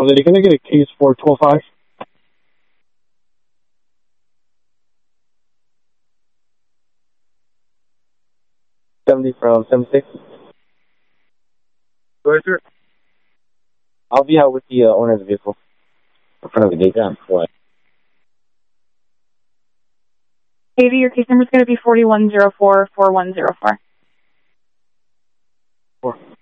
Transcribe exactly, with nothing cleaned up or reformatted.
Lady, can I get a case for twelve five? seventy from seventy-six. Go ahead, sir. I'll be out with the uh, owner of the vehicle in front of the gate. Yeah, what? Katie, your case number is going to be forty-one zero four four one zero four. Four.